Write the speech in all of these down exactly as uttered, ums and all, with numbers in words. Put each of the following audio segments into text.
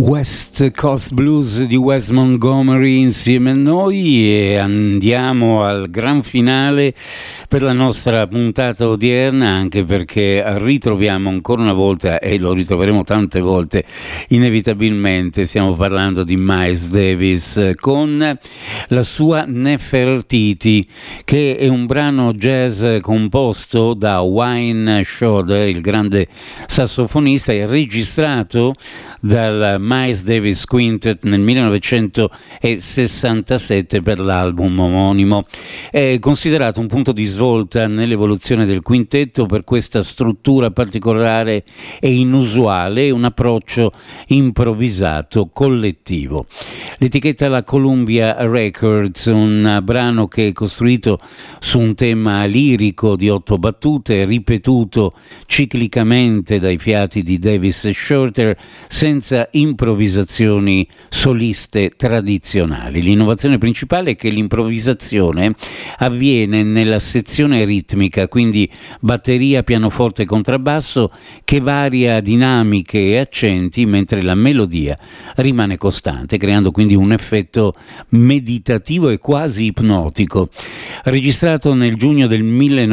West Coast Blues di Wes Montgomery insieme a noi, e andiamo al gran finale per la nostra puntata odierna, anche perché ritroviamo ancora una volta, e lo ritroveremo tante volte inevitabilmente, stiamo parlando di Miles Davis con la sua Nefertiti, che è un brano jazz composto da Wayne Shorter, il grande sassofonista, e registrato dal Miles Davis Quintet nel millenovecentosessantasette per l'album omonimo. È considerato un punto di svolta nell'evoluzione del quintetto per questa struttura particolare e inusuale, un approccio improvvisato collettivo. L'etichetta la Columbia Records, un brano che è costruito su un tema lirico di otto battute, ripetuto ciclicamente dai fiati di Davis e Shorter, senza improvvisazioni soliste tradizionali. L'innovazione principale è che l'improvvisazione avviene nella sezione ritmica, quindi batteria, pianoforte e contrabbasso, che varia dinamiche e accenti, mentre la melodia rimane costante, creando quindi un effetto meditativo e quasi ipnotico. Registrato nel giugno del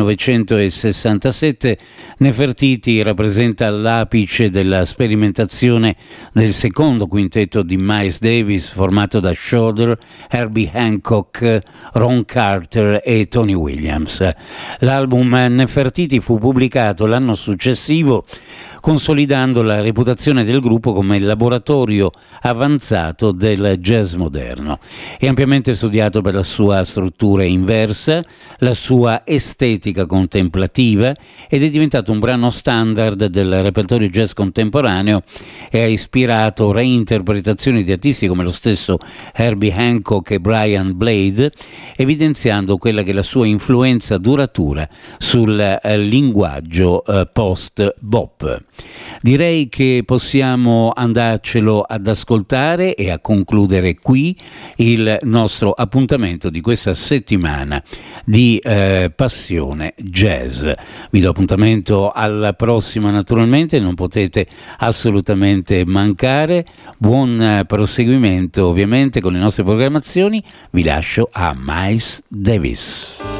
millenovecentosessantasette, Nefertiti rappresenta l'apice della sperimentazione del secondo quintetto di Miles Davis, formato da Shorter, Herbie Hancock, Ron Carter e Tony Williams. L'album Nefertiti fu pubblicato l'anno successivo, consolidando la reputazione del gruppo come laboratorio avanzato del jazz moderno. È ampiamente studiato per la sua struttura inversa, la sua estetica contemplativa, ed è diventato un brano standard del repertorio jazz contemporaneo e ha ispirato reinterpretazioni di artisti come lo stesso Herbie Hancock e Brian Blade, evidenziando quella che è la sua influenza duratura sul eh, linguaggio eh, post-bop. Direi che possiamo andarcelo ad ascoltare e a concludere qui il nostro appuntamento di questa settimana di eh, Passione Jazz. Vi do appuntamento alla prossima, naturalmente, non potete assolutamente mancare. Buon eh, proseguimento ovviamente con le nostre programmazioni. Vi lascio a Miles Davis.